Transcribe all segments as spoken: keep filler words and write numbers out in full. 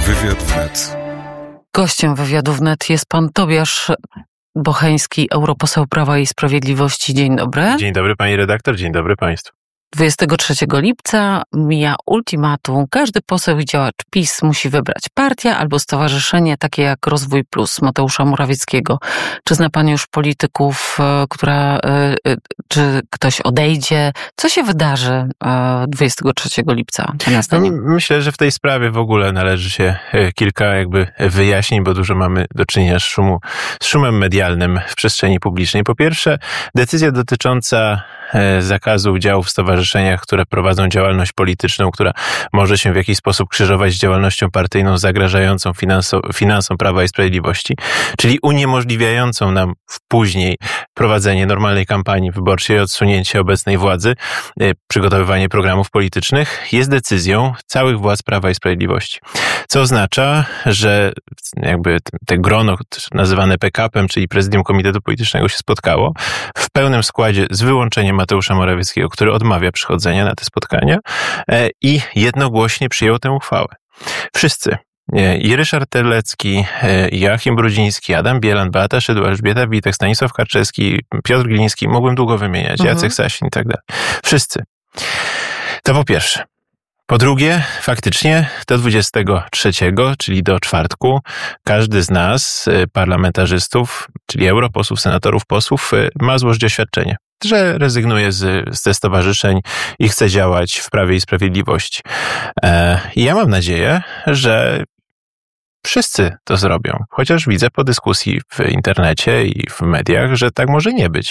Wywiad wnet. Gościem wywiadu wnet jest pan Tobiasz Bocheński, europoseł Prawa i Sprawiedliwości. Dzień dobry. Dzień dobry pani redaktor, dzień dobry państwu. dwudziestego trzeciego lipca mija ultimatum. Każdy poseł i działacz PiS musi wybrać partię albo stowarzyszenie takie jak Rozwój Plus Mateusza Morawieckiego. Czy zna pan już polityków, która, czy ktoś odejdzie? Co się wydarzy dwudziestego trzeciego lipca? No, myślę, że w tej sprawie w ogóle należy się kilka jakby wyjaśnień, bo dużo mamy do czynienia z, szumu, z szumem medialnym w przestrzeni publicznej. Po pierwsze, decyzja dotycząca zakazu udziału w stowarzyszeniach, które prowadzą działalność polityczną, która może się w jakiś sposób krzyżować z działalnością partyjną zagrażającą finansom, finansom Prawa i Sprawiedliwości, czyli uniemożliwiającą nam później prowadzenie normalnej kampanii wyborczej i odsunięcie obecnej władzy, przygotowywanie programów politycznych, jest decyzją całych władz Prawa i Sprawiedliwości. Co oznacza, że jakby te grono nazywane P K P-em, czyli Prezydium Komitetu Politycznego się spotkało w pełnym składzie z wyłączeniem Mateusza Morawieckiego, który odmawia przychodzenia na te spotkania i jednogłośnie przyjął tę uchwałę. Wszyscy. I Ryszard Terlecki, i Joachim Brudziński, Adam Bielan, Beata Szydło, Elżbieta Witek, Stanisław Karczewski, Piotr Gliński, mógłbym długo wymieniać, mhm. Jacek Sasin i tak dalej. Wszyscy. To po pierwsze. Po drugie, faktycznie do dwudziestego trzeciego, czyli do czwartku, każdy z nas, parlamentarzystów, czyli europosłów, senatorów, posłów, ma złożyć oświadczenie, że rezygnuje z, ze stowarzyszeń i chce działać w Prawie i Sprawiedliwości. I ja mam nadzieję, że wszyscy to zrobią, chociaż widzę po dyskusji w internecie i w mediach, że tak może nie być.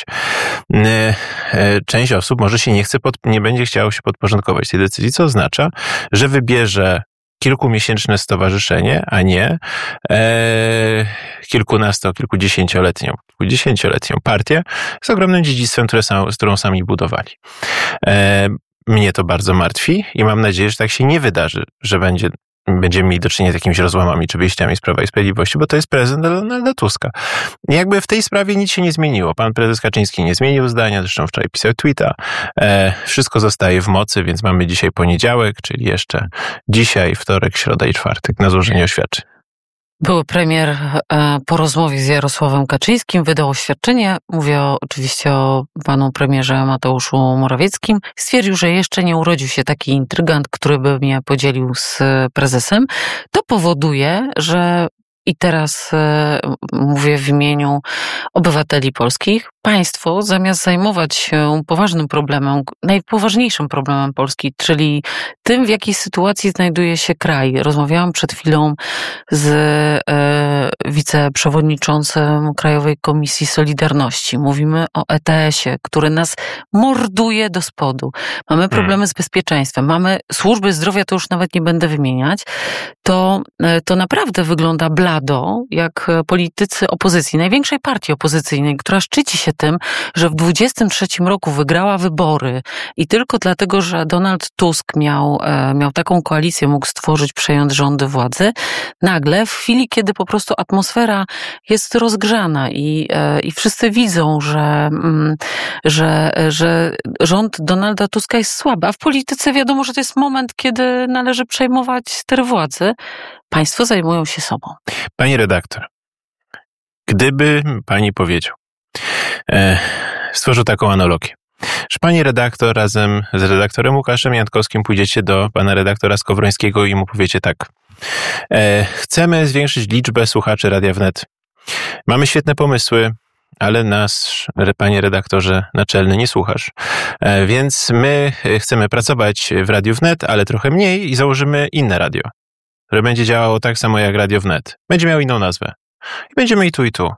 Część osób może się nie chce, pod, nie będzie chciało się podporządkować tej decyzji, co oznacza, że wybierze kilkumiesięczne stowarzyszenie, a nie e, kilkunasto, kilkudziesięcioletnią, kilkudziesięcioletnią partię z ogromnym dziedzictwem, które sam, z którą sami budowali. E, mnie to bardzo martwi i mam nadzieję, że tak się nie wydarzy, że będzie będziemy mieli do czynienia z jakimiś rozłamami czy wyjściami z Prawa i Sprawiedliwości, bo to jest prezydent Donalda Tuska. I jakby w tej sprawie nic się nie zmieniło. Pan prezes Kaczyński nie zmienił zdania, zresztą wczoraj pisał tweeta. E, wszystko zostaje w mocy, więc mamy dzisiaj poniedziałek, czyli jeszcze dzisiaj, wtorek, środa i czwartek na złożenie oświadczeń. Były premier po rozmowie z Jarosławem Kaczyńskim wydał oświadczenie, mówię o, oczywiście o panu premierze Mateuszu Morawieckim, stwierdził, że jeszcze nie urodził się taki intrygant, który by mnie podzielił z prezesem. To powoduje, że i teraz e, mówię w imieniu obywateli polskich, państwo zamiast zajmować się poważnym problemem, najpoważniejszym problemem Polski, czyli tym, w jakiej sytuacji znajduje się kraj. Rozmawiałam przed chwilą z e, wiceprzewodniczącym Krajowej Komisji Solidarności. Mówimy o E T S-ie, który nas morduje do spodu. Mamy problemy z bezpieczeństwem, mamy służby zdrowia, to już nawet nie będę wymieniać. To, to naprawdę wygląda blado, jak politycy opozycji, największej partii opozycyjnej, która szczyci się tym, że w dwudziestym trzecim roku wygrała wybory i tylko dlatego, że Donald Tusk miał, miał taką koalicję, mógł stworzyć, przejąć rządy władzy, nagle w chwili, kiedy po prostu atmosfera jest rozgrzana i, i wszyscy widzą, że, że, że rząd Donalda Tuska jest słaby, a w polityce wiadomo, że to jest moment, kiedy należy przejmować ster władzy. Państwo zajmują się sobą. Pani redaktor, gdyby pani powiedział, e, stworzył taką analogię, że pani redaktor razem z redaktorem Łukaszem Jankowskim pójdziecie do pana redaktora Skowrońskiego i mu powiecie tak, e, chcemy zwiększyć liczbę słuchaczy Radia Wnet. Mamy świetne pomysły, ale nas, panie redaktorze naczelny, nie słuchasz. E, więc my chcemy pracować w Radiu Wnet, ale trochę mniej i założymy inne radio, które będzie działało tak samo jak Radio Wnet. Będzie miał inną nazwę. I będziemy i tu, i tu.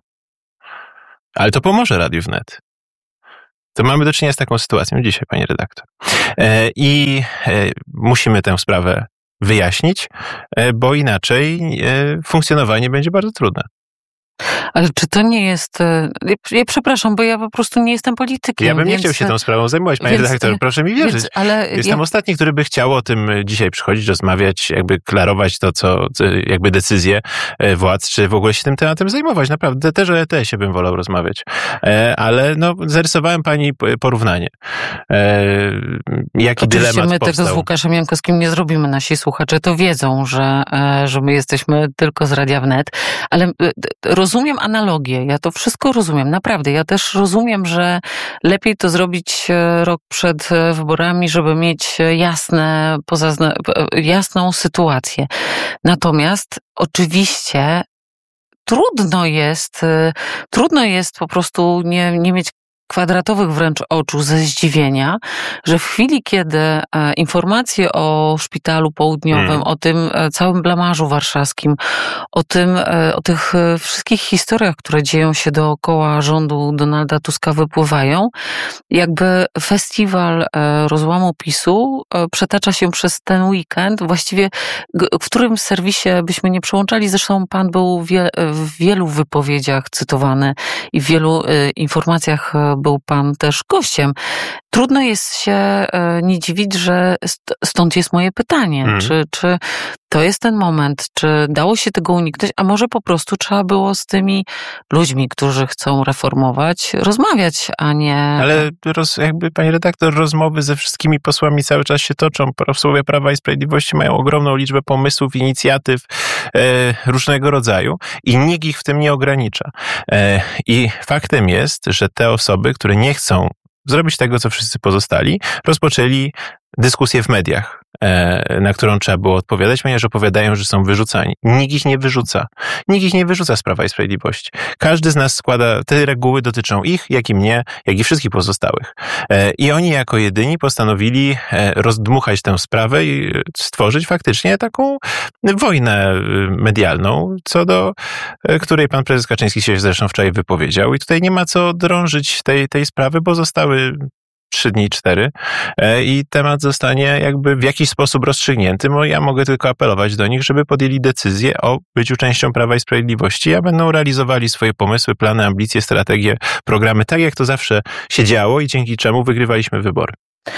Ale to pomoże Radiu Wnet. To mamy do czynienia z taką sytuacją dzisiaj, pani redaktor. E, I e, musimy tę sprawę wyjaśnić, e, bo inaczej e, funkcjonowanie będzie bardzo trudne. Ale czy to nie jest... Ja, ja przepraszam, bo ja po prostu nie jestem politykiem. Ja bym więc, nie chciał się tą sprawą zajmować, panie więc, redaktor, proszę mi wierzyć. Więc, ale Jestem ja... ostatni, który by chciał o tym dzisiaj przychodzić, rozmawiać, jakby klarować to, co jakby decyzje władz, czy w ogóle się tym tematem zajmować. Naprawdę, też o E T S-ie bym wolał rozmawiać. Ale no, zarysowałem pani porównanie. Jaki Oczywiście dylemat my powstał. tego z Łukaszem Jankowskim nie zrobimy. Nasi słuchacze to wiedzą, że, że my jesteśmy tylko z Radia Wnet, ale rozumiem analogię. Ja to wszystko rozumiem, naprawdę. Ja też rozumiem, że lepiej to zrobić rok przed wyborami, żeby mieć jasne, pozazna, jasną sytuację. Natomiast oczywiście trudno jest, trudno jest po prostu nie, nie mieć kwadratowych wręcz oczu ze zdziwienia, że w chwili, kiedy e, informacje o szpitalu południowym, hmm. o tym e, całym blamarzu warszawskim, o tym, e, o tych e, wszystkich historiach, które dzieją się dookoła rządu Donalda Tuska wypływają, jakby festiwal e, rozłamu PiSu e, przetacza się przez ten weekend, właściwie g, w którym serwisie byśmy nie przełączali, zresztą pan był wie, w wielu wypowiedziach cytowany i w wielu e, informacjach e, był pan też gościem. Trudno jest się nie dziwić, że stąd jest moje pytanie. Mm. Czy, czy to jest ten moment? Czy dało się tego uniknąć? A może po prostu trzeba było z tymi ludźmi, którzy chcą reformować, rozmawiać, a nie... Ale roz, jakby, pani redaktor, rozmowy ze wszystkimi posłami cały czas się toczą. Posłowie Prawa i Sprawiedliwości mają ogromną liczbę pomysłów, inicjatyw e, różnego rodzaju i nikt ich w tym nie ogranicza. E, I faktem jest, że te osoby, które nie chcą zrobić tego, co wszyscy pozostali, rozpoczęli dyskusję w mediach, na którą trzeba było odpowiadać, ponieważ opowiadają, że są wyrzucani. Nikt ich nie wyrzuca. Nikt ich nie wyrzuca z Prawa i Sprawiedliwości. Każdy z nas składa, te reguły dotyczą ich, jak i mnie, jak i wszystkich pozostałych. I oni jako jedyni postanowili rozdmuchać tę sprawę i stworzyć faktycznie taką wojnę medialną, co do której pan prezes Kaczyński się zresztą wczoraj wypowiedział. I tutaj nie ma co drążyć tej, tej sprawy, bo zostały trzy dni, cztery i temat zostanie jakby w jakiś sposób rozstrzygnięty. Bo ja mogę tylko apelować do nich, żeby podjęli decyzję o byciu częścią Prawa i Sprawiedliwości, a będą realizowali swoje pomysły, plany, ambicje, strategie, programy, tak jak to zawsze się działo i dzięki czemu wygrywaliśmy wybory.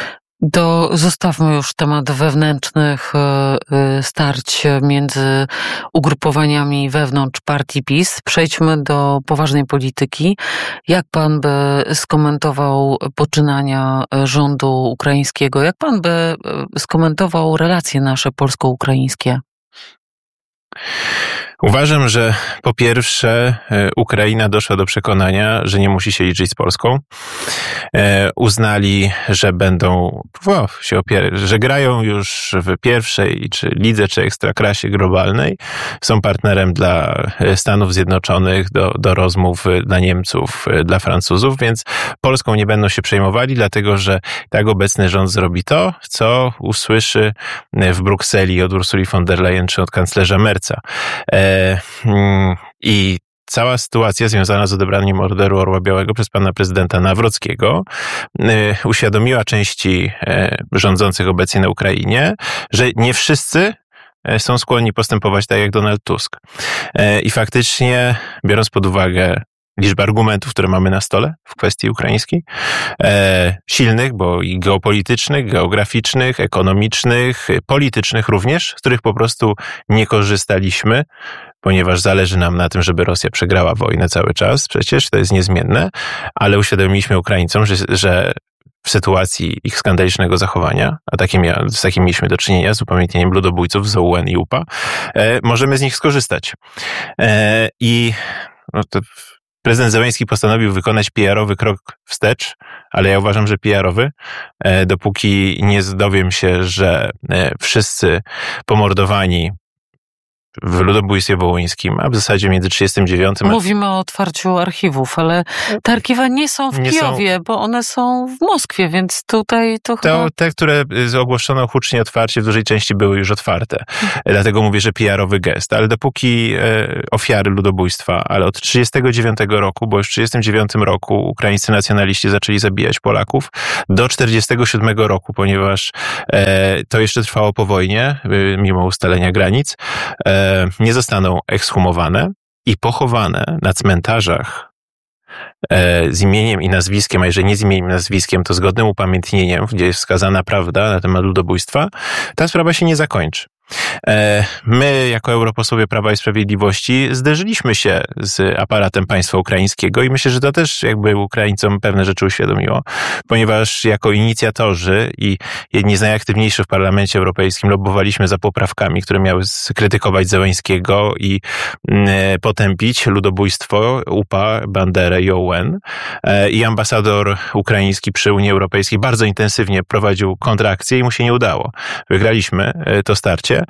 Do, zostawmy już temat wewnętrznych y, starć między ugrupowaniami wewnątrz partii PiS. Przejdźmy do poważnej polityki. Jak pan by skomentował poczynania rządu ukraińskiego? Jak pan by skomentował relacje nasze polsko-ukraińskie? Uważam, że po pierwsze Ukraina doszła do przekonania, że nie musi się liczyć z Polską. Uznali, że będą wow, się opierać, że grają już w pierwszej czy lidze, czy ekstraklasie globalnej. Są partnerem dla Stanów Zjednoczonych, do, do rozmów dla Niemców, dla Francuzów, więc Polską nie będą się przejmowali, dlatego że tak obecny rząd zrobi to, co usłyszy w Brukseli od Ursuli von der Leyen czy od kanclerza Merca. I cała sytuacja związana z odebraniem Orderu Orła Białego przez pana prezydenta Nawrockiego uświadomiła części rządzących obecnie na Ukrainie, że nie wszyscy są skłonni postępować tak jak Donald Tusk. I faktycznie, biorąc pod uwagę liczbę argumentów, które mamy na stole w kwestii ukraińskiej, e, silnych, bo i geopolitycznych, geograficznych, ekonomicznych, politycznych również, z których po prostu nie korzystaliśmy, ponieważ zależy nam na tym, żeby Rosja przegrała wojnę cały czas, przecież to jest niezmienne, ale uświadomiliśmy Ukraińcom, że, że w sytuacji ich skandalicznego zachowania, a takim, z takim mieliśmy do czynienia, z upamiętnieniem ludobójców z O U N i U P A, e, możemy z nich skorzystać. E, I no to prezydent Zełenski postanowił wykonać P R-owy krok wstecz, ale ja uważam, że P R-owy, dopóki nie dowiem się, że wszyscy pomordowani w ludobójstwie wołyńskim, a w zasadzie między trzydziestym dziewiątym Mówimy o otwarciu archiwów, ale te archiwa nie są w nie Kijowie, są... bo one są w Moskwie, więc tutaj to chyba... To, te, które ogłoszono hucznie otwarcie, w dużej części były już otwarte. Dlatego mówię, że P R-owy gest. Ale dopóki e, ofiary ludobójstwa, ale od trzydziestego dziewiątego roku, bo już w trzydziestym dziewiątym roku ukraińscy nacjonaliści zaczęli zabijać Polaków, do czterdziestego siódmego roku, ponieważ e, to jeszcze trwało po wojnie, e, mimo ustalenia granic, e, nie zostaną ekshumowane. i pochowane na cmentarzach z imieniem i nazwiskiem, a jeżeli nie z imieniem i nazwiskiem, to zgodnym upamiętnieniem, gdzie jest wskazana prawda na temat ludobójstwa, ta sprawa się nie zakończy. My, jako europosłowie Prawa i Sprawiedliwości, zderzyliśmy się z aparatem państwa ukraińskiego i myślę, że to też jakby Ukraińcom pewne rzeczy uświadomiło, ponieważ jako inicjatorzy i jedni z najaktywniejszych w Parlamencie Europejskim lobbowaliśmy za poprawkami, które miały skrytykować Zełańskiego i potępić ludobójstwo U P A, Banderę i O U N. I ambasador ukraiński przy Unii Europejskiej bardzo intensywnie prowadził kontrakcję i mu się nie udało. Wygraliśmy to starcie.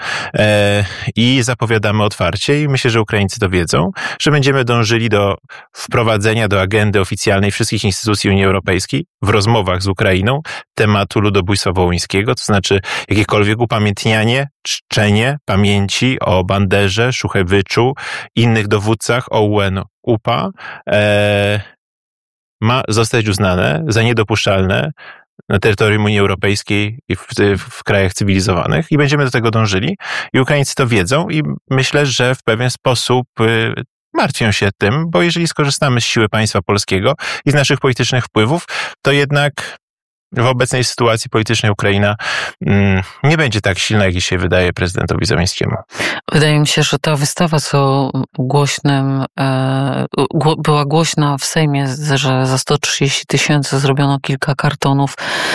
I zapowiadamy otwarcie i myślę, że Ukraińcy to wiedzą, że będziemy dążyli do wprowadzenia do agendy oficjalnej wszystkich instytucji Unii Europejskiej w rozmowach z Ukrainą tematu ludobójstwa wołyńskiego, to znaczy jakiekolwiek upamiętnianie, czczenie pamięci o Banderze, Szuchewyczu, innych dowódcach O U N, U P A e, ma zostać uznane za niedopuszczalne na terytorium Unii Europejskiej i w, w krajach cywilizowanych i będziemy do tego dążyli i Ukraińcy to wiedzą i myślę, że w pewien sposób y, martwią się tym, bo jeżeli skorzystamy z siły państwa polskiego i z naszych politycznych wpływów, to jednak w obecnej sytuacji politycznej Ukraina mm, nie będzie tak silna, jak się wydaje prezydentowi Zełańskiemu. Wydaje mi się, że ta wystawa, co głośnym, e, gło, była głośna w Sejmie, że za sto trzydzieści tysięcy zrobiono kilka kartonów.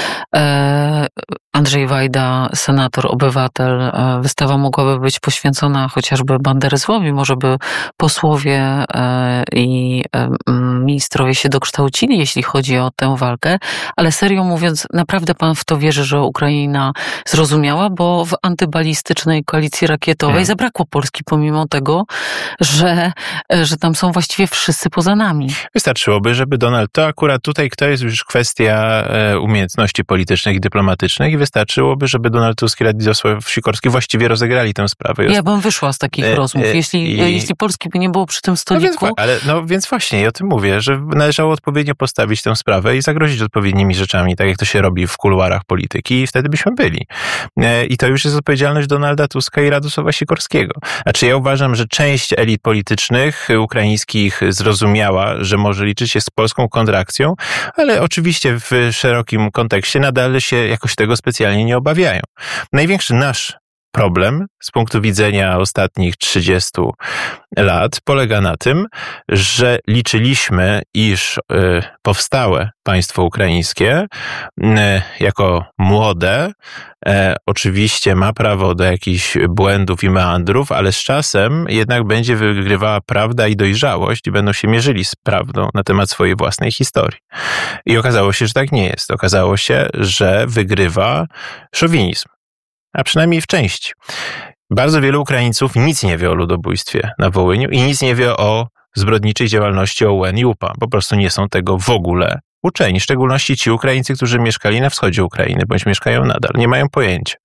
E, Andrzej Wajda, senator, obywatel. E, wystawa mogłaby być poświęcona chociażby Banderyzmowi. Może by posłowie e, i e, ministrowie się dokształcili, jeśli chodzi o tę walkę, ale serio mówiąc, Więc naprawdę pan w to wierzy, że Ukraina zrozumiała, bo w antybalistycznej koalicji rakietowej hmm. zabrakło Polski, pomimo tego, że, że tam są właściwie wszyscy poza nami. Wystarczyłoby, żeby Donald, to akurat tutaj to jest już kwestia umiejętności politycznych i dyplomatycznych i wystarczyłoby, żeby Donald Tusk i Radosław Sikorski właściwie rozegrali tę sprawę. Ja bym wyszła z takich e, rozmów, jeśli, i... jeśli Polski by nie było przy tym stoliku. No więc, ale, no więc właśnie, i o tym mówię, że należało odpowiednio postawić tę sprawę i zagrozić odpowiednimi rzeczami, tak jak to się robi w kuluarach polityki i wtedy byśmy byli. I to już jest odpowiedzialność Donalda Tuska i Radosława Sikorskiego. Znaczy ja uważam, że część elit politycznych ukraińskich zrozumiała, że może liczyć się z polską kontrakcją, ale oczywiście w szerokim kontekście nadal się jakoś tego specjalnie nie obawiają. Największy nasz problem z punktu widzenia ostatnich trzydziestu lat polega na tym, że liczyliśmy, iż y, powstałe państwo ukraińskie y, jako młode y, oczywiście ma prawo do jakichś błędów i meandrów, ale z czasem jednak będzie wygrywała prawda i dojrzałość i będą się mierzyli z prawdą na temat swojej własnej historii. I okazało się, że tak nie jest. Okazało się, że wygrywa szowinizm. A przynajmniej w części. Bardzo wielu Ukraińców nic nie wie o ludobójstwie na Wołyniu i nic nie wie o zbrodniczej działalności O U N i U P A. Po prostu nie są tego w ogóle uczeni. W szczególności ci Ukraińcy, którzy mieszkali na wschodzie Ukrainy, bądź mieszkają nadal. Nie mają pojęcia.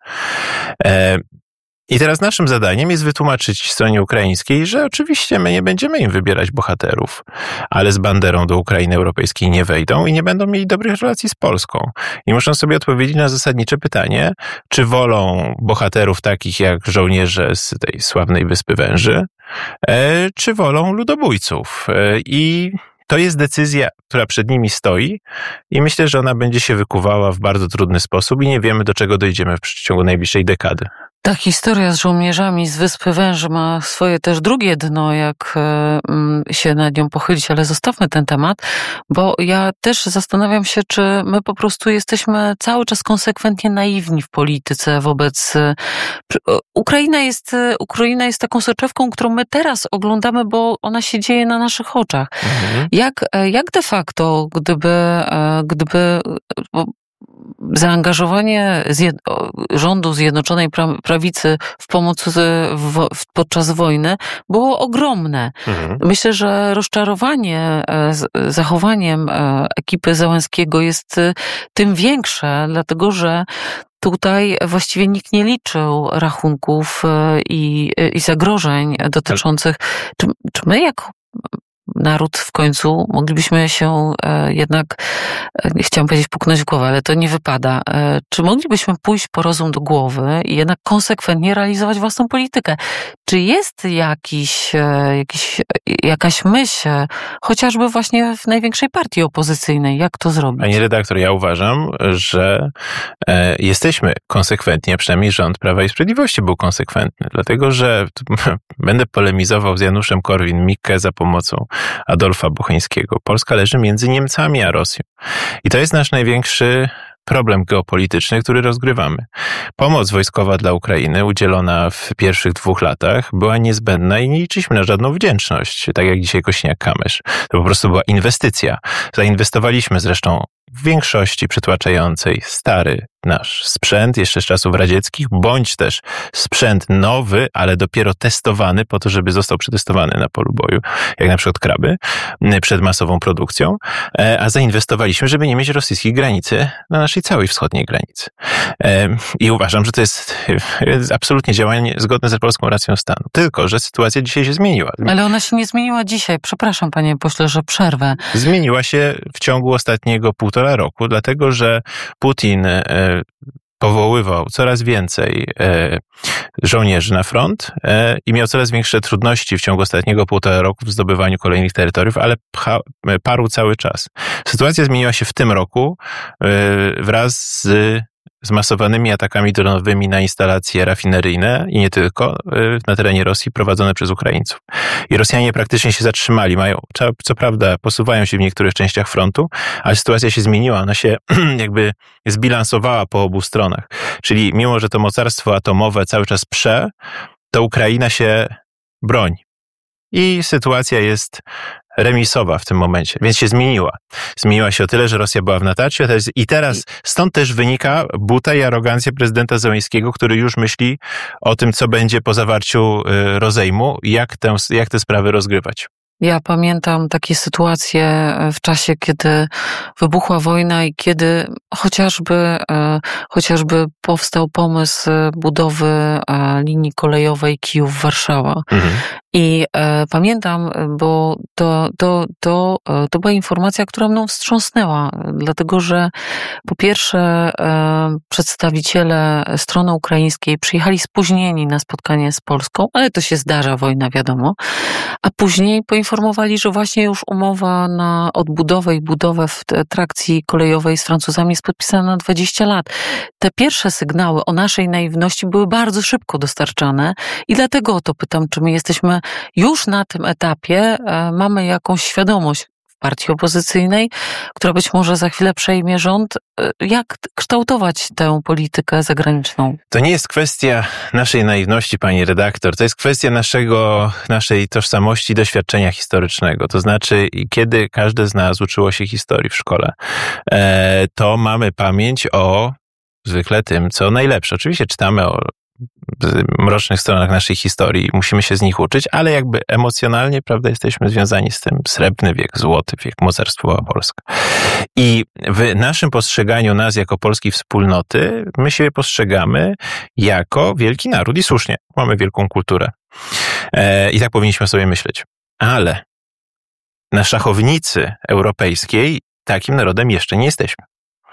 E, I teraz naszym zadaniem jest wytłumaczyć stronie ukraińskiej, że oczywiście my nie będziemy im wybierać bohaterów, ale z Banderą do Ukrainy Europejskiej nie wejdą i nie będą mieli dobrych relacji z Polską. I muszą sobie odpowiedzieć na zasadnicze pytanie, czy wolą bohaterów takich jak żołnierze z tej sławnej Wyspy Węży, czy wolą ludobójców. I to jest decyzja, która przed nimi stoi i myślę, że ona będzie się wykuwała w bardzo trudny sposób i nie wiemy, do czego dojdziemy w przeciągu najbliższej dekady. Ta historia z żołnierzami z Wyspy Węży ma swoje też drugie dno, jak się nad nią pochylić, ale zostawmy ten temat, bo ja też zastanawiam się, czy my po prostu jesteśmy cały czas konsekwentnie naiwni w polityce wobec... Ukraina jest, Ukraina jest taką soczewką, którą my teraz oglądamy, bo ona się dzieje na naszych oczach. Mhm. Jak, jak de facto, gdyby... gdyby zaangażowanie zjed- rządu Zjednoczonej Prawicy w pomoc w, w, podczas wojny było ogromne. Mhm. Myślę, że rozczarowanie z, zachowaniem ekipy Zełańskiego jest tym większe, dlatego że tutaj właściwie nikt nie liczył rachunków i, i zagrożeń dotyczących... Czy, czy my jako naród w końcu moglibyśmy się e, jednak, e, chciałam powiedzieć puknąć w głowę, ale to nie wypada. E, czy moglibyśmy pójść po rozum do głowy i jednak konsekwentnie realizować własną politykę? czy jest jakiś, jakiś, jakaś myśl, chociażby właśnie w największej partii opozycyjnej, jak to zrobić? Panie redaktor, ja uważam, że e, jesteśmy konsekwentni, a przynajmniej rząd Prawa i Sprawiedliwości był konsekwentny, dlatego że będę polemizował z Januszem Korwin-Mikke za pomocą Adolfa Bocheńskiego. Polska leży między Niemcami a Rosją. I to jest nasz największy problem geopolityczny, który rozgrywamy. Pomoc wojskowa dla Ukrainy udzielona w pierwszych dwóch latach była niezbędna i nie liczyliśmy na żadną wdzięczność, tak jak dzisiaj Kosiniak-Kamysz. To po prostu była inwestycja. Zainwestowaliśmy zresztą w większości przytłaczającej stary nasz sprzęt, jeszcze z czasów radzieckich, bądź też sprzęt nowy, ale dopiero testowany po to, żeby został przetestowany na polu boju, jak na przykład kraby, przed masową produkcją, a zainwestowaliśmy, żeby nie mieć rosyjskiej granicy na naszej całej wschodniej granicy. I uważam, że to jest absolutnie działanie zgodne z polską racją stanu. Tylko że sytuacja dzisiaj się zmieniła. Ale ona się nie zmieniła dzisiaj. Przepraszam, panie pośle, że przerwę. Zmieniła się w ciągu ostatniego półtora roku, dlatego że Putin powoływał coraz więcej żołnierzy na front i miał coraz większe trudności w ciągu ostatniego półtora roku w zdobywaniu kolejnych terytoriów, ale pcha, parł cały czas. Sytuacja zmieniła się w tym roku wraz z zmasowanymi atakami dronowymi na instalacje rafineryjne i nie tylko na terenie Rosji prowadzone przez Ukraińców. I Rosjanie praktycznie się zatrzymali. Mają, co prawda posuwają się w niektórych częściach frontu, ale sytuacja się zmieniła. Ona się jakby zbilansowała po obu stronach. Czyli mimo, że to mocarstwo atomowe cały czas prze, to Ukraina się broni. I sytuacja jest remisowa w tym momencie, więc się zmieniła. Zmieniła się o tyle, że Rosja była w natarciu i teraz stąd też wynika buta i arogancja prezydenta Zełenskiego, który już myśli o tym, co będzie po zawarciu rozejmu i jak tę, jak te sprawy rozgrywać. Ja pamiętam takie sytuacje w czasie, kiedy wybuchła wojna i kiedy chociażby, chociażby powstał pomysł budowy linii kolejowej Kijów-Warszawa. Mhm. I e, pamiętam, bo to, to, to, to była informacja, która mną wstrząsnęła, dlatego że po pierwsze e, przedstawiciele strony ukraińskiej przyjechali spóźnieni na spotkanie z Polską, ale to się zdarza, wojna wiadomo, a później poinformowali, że właśnie już umowa na odbudowę i budowę w trakcji kolejowej z Francuzami jest podpisana na dwadzieścia lat. Te pierwsze sygnały o naszej naiwności były bardzo szybko dostarczane i dlatego o to pytam, czy my jesteśmy już na tym etapie, mamy jakąś świadomość w partii opozycyjnej, która być może za chwilę przejmie rząd, jak kształtować tę politykę zagraniczną? To nie jest kwestia naszej naiwności, pani redaktor, to jest kwestia naszego, naszej tożsamości i doświadczenia historycznego. To znaczy, kiedy każde z nas uczyło się historii w szkole, to mamy pamięć o zwykle tym, co najlepsze. Oczywiście czytamy o mrocznych stronach naszej historii, musimy się z nich uczyć, ale jakby emocjonalnie, prawda, jesteśmy związani z tym srebrny wiek, złoty wiek, mocarstwowa Polska. I w naszym postrzeganiu nas jako polskiej wspólnoty, my się postrzegamy jako wielki naród i słusznie, mamy wielką kulturę. E, I tak powinniśmy sobie myśleć. Ale na szachownicy europejskiej takim narodem jeszcze nie jesteśmy.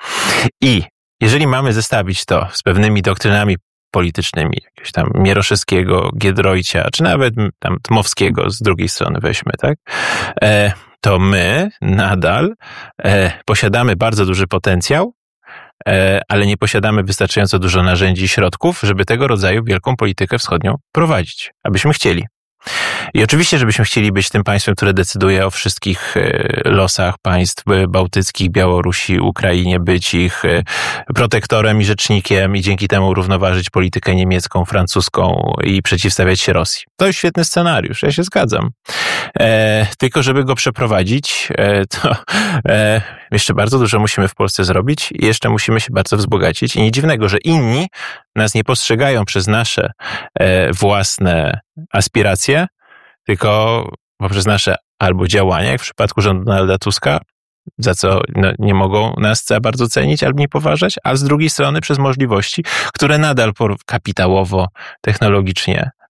I jeżeli mamy zestawić to z pewnymi doktrynami politycznymi, jakiegoś tam Mieroszewskiego, Giedroycia, czy nawet tam Dmowskiego z drugiej strony weźmy, tak? E, to my nadal e, posiadamy bardzo duży potencjał, e, ale nie posiadamy wystarczająco dużo narzędzi i środków, żeby tego rodzaju wielką politykę wschodnią prowadzić, abyśmy chcieli. I oczywiście, żebyśmy chcieli być tym państwem, które decyduje o wszystkich losach państw bałtyckich, Białorusi, Ukrainie, być ich protektorem i rzecznikiem i dzięki temu równoważyć politykę niemiecką, francuską i przeciwstawiać się Rosji. To jest świetny scenariusz, ja się zgadzam. E, tylko żeby go przeprowadzić, e, to e, jeszcze bardzo dużo musimy w Polsce zrobić i jeszcze musimy się bardzo wzbogacić i nic dziwnego, że inni nas nie postrzegają przez nasze e, własne aspiracje, tylko poprzez nasze albo działania, jak w przypadku rządu Donalda Tuska, za co no, nie mogą nas za bardzo cenić albo nie poważać, a z drugiej strony przez możliwości, które nadal kapitałowo, technologicznie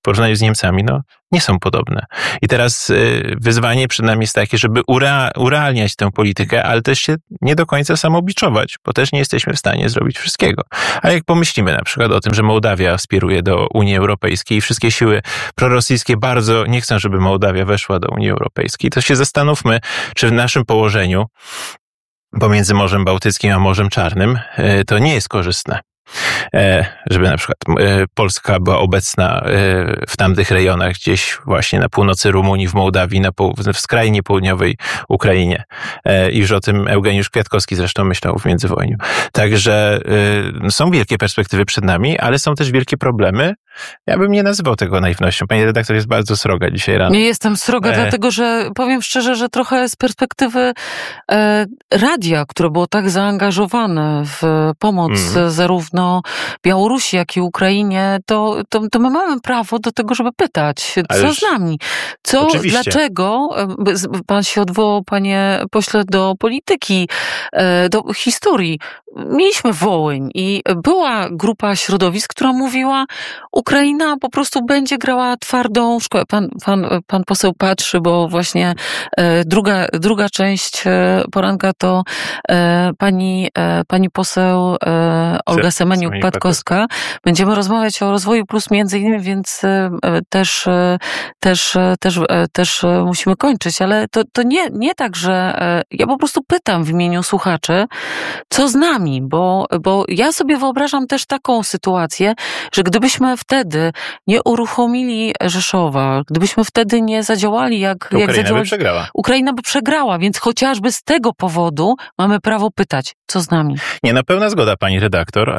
porównaniu z Niemcami, no nie są podobne. I teraz y, wyzwanie przed nami jest takie, żeby ura, urealniać tę politykę, ale też się nie do końca samobiczować, bo też nie jesteśmy w stanie zrobić wszystkiego. A jak pomyślimy na przykład o tym, że Mołdawia aspiruje do Unii Europejskiej i wszystkie siły prorosyjskie bardzo nie chcą, żeby Mołdawia weszła do Unii Europejskiej, to się zastanówmy, czy w naszym położeniu pomiędzy Morzem Bałtyckim a Morzem Czarnym y, to nie jest korzystne. Żeby na przykład Polska była obecna w tamtych rejonach, gdzieś właśnie na północy Rumunii, w Mołdawii, na poł- w skrajnie południowej Ukrainie. I już o tym Eugeniusz Kwiatkowski zresztą myślał w międzywojniu. Także są wielkie perspektywy przed nami, ale są też wielkie problemy. Ja bym nie nazywał tego naiwnością. Pani redaktor jest bardzo sroga dzisiaj rano. Nie jestem sroga, e... dlatego że powiem szczerze, że trochę z perspektywy e, radia, które było tak zaangażowane w pomoc mm. zarówno Białorusi, jak i Ukrainie, to, to, to my mamy prawo do tego, żeby pytać, co Ależ... z nami? Co, Oczywiście. dlaczego? Pan się odwołał, panie pośle, do polityki, do historii. Mieliśmy Wołyń i była grupa środowisk, która mówiła, Ukraina po prostu będzie grała twardą szkołę. Pan, pan, pan poseł patrzy, bo właśnie e, druga, druga część e, poranka to e, pani, e, pani poseł e, Olga Semeniuk-Patkowska. Będziemy rozmawiać o rozwoju plus między innymi, więc e, też, e, też, e, też, e, też e, musimy kończyć, ale to, to nie, nie tak, że e, ja po prostu pytam w imieniu słuchaczy, co z nami, bo, bo ja sobie wyobrażam też taką sytuację, że gdybyśmy wtedy nie uruchomili Rzeszowa, gdybyśmy wtedy nie zadziałali jak, Ukraina jak zadziałali, by przegrała. Ukraina by przegrała, więc chociażby z tego powodu mamy prawo pytać, co z nami. Nie, no pełna zgoda, pani redaktor.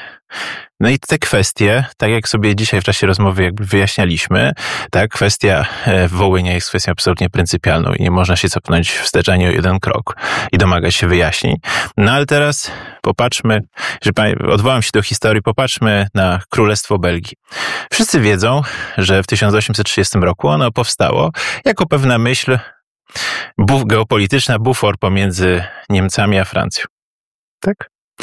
No i te kwestie, tak jak sobie dzisiaj w czasie rozmowy jakby wyjaśnialiśmy, ta kwestia Wołynia jest kwestią absolutnie pryncypialną i nie można się cofnąć wstecz ani o jeden krok i domagać się wyjaśnień. No ale teraz popatrzmy, że odwołam się do historii, popatrzmy na Królestwo Belgii. Wszyscy wiedzą, że w tysiąc osiemset trzydziestym roku ono powstało jako pewna myśl buf, geopolityczna, bufor pomiędzy Niemcami a Francją. Tak?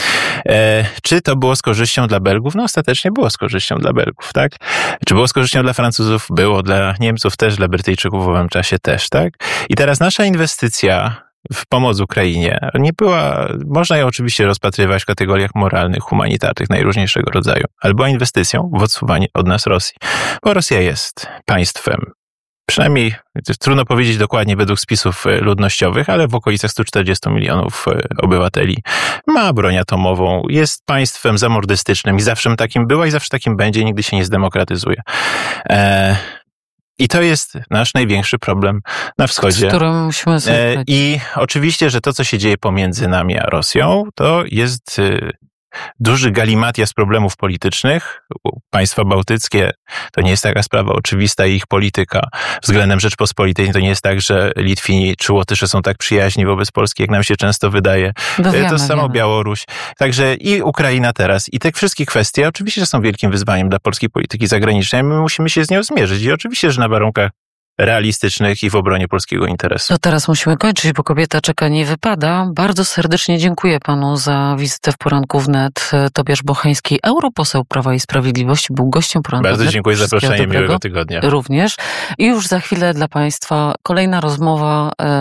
E, czy to było z korzyścią dla Belgów? No ostatecznie było z korzyścią dla Belgów, tak? Czy było z korzyścią dla Francuzów? Było, dla Niemców też, dla Brytyjczyków w owym czasie też, tak? I teraz nasza inwestycja w pomoc Ukrainie nie była, można ją oczywiście rozpatrywać w kategoriach moralnych, humanitarnych, najróżniejszego rodzaju, ale była inwestycją w odsuwanie od nas Rosji. Bo Rosja jest państwem, przynajmniej trudno powiedzieć dokładnie według spisów ludnościowych, ale w okolicach stu czterdziestu milionów obywateli. Ma broń atomową, jest państwem zamordystycznym i zawsze takim była i zawsze takim będzie, nigdy się nie zdemokratyzuje. E, I to jest nasz największy problem na wschodzie. Z którym musimy sobie e, I oczywiście, że to, co się dzieje pomiędzy nami a Rosją, to jest duży galimatias problemów politycznych. Państwa bałtyckie to nie jest taka sprawa oczywista i ich polityka względem Rzeczpospolitej to nie jest tak, że Litwini czy Łotysze są tak przyjaźni wobec Polski, jak nam się często wydaje. No wiemy, to samo wiemy. Białoruś. Także i Ukraina teraz. I te wszystkie kwestie oczywiście, że są wielkim wyzwaniem dla polskiej polityki zagranicznej. My musimy się z nią zmierzyć. I oczywiście, że na warunkach realistycznych i w obronie polskiego interesu. To teraz musimy kończyć, bo kobieta czeka nie wypada. Bardzo serdecznie dziękuję panu za wizytę w Poranku Wnet. Tobiasz Bocheński, europoseł Prawa i Sprawiedliwości, był gościem Poranku Bardzo Wnet. dziękuję za zaproszenie, miłego tygodnia. Również. I już za chwilę dla państwa kolejna rozmowa